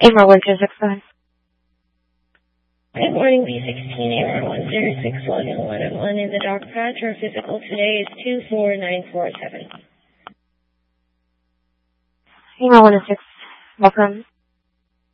AMR 1265. Good morning, B16, AMR 106 login 111 in the dock patch. Our physical today is 24947. AMR 106, welcome.